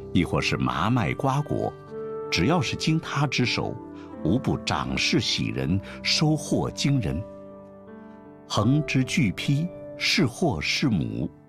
亦或是麻麦瓜果，只要是经他之手，无不长势喜人，收获惊人。恒之巨批，是货是母，